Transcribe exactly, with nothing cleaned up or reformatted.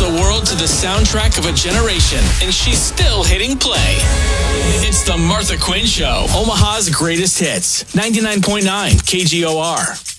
the world to the soundtrack of a generation, and she's still hitting play. It's the Martha Quinn Show, Omaha's greatest hits. ninety-nine point nine K G O R.